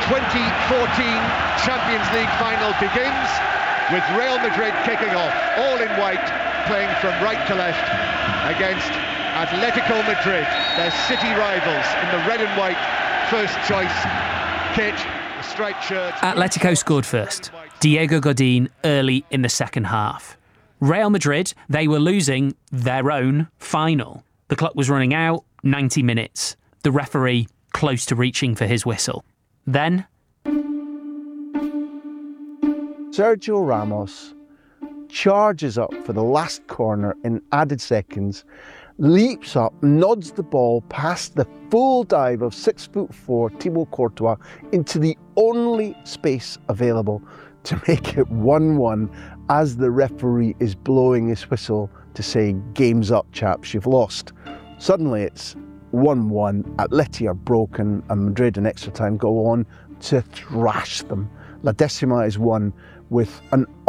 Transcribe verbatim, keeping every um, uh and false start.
twenty fourteen Champions League final begins with Real Madrid kicking off, all in white, playing from right to left against Atletico Madrid, their city rivals, in the red and white first choice kit, the striped shirt. Atletico scored first. Diego Godin early in the second half. Real Madrid, they were losing their own final. The clock was running out, ninety minutes. The referee close to reaching for his whistle. Then Sergio Ramos charges up for the last corner in added seconds, leaps up, nods the ball past the full dive of six foot four Thibaut Courtois into the only space available to make it one one as the referee is blowing his whistle to say, "Game's up, chaps, you've lost." Suddenly it's one one, Atleti are broken, and Madrid in extra time go on to thrash them. La Decima is won with an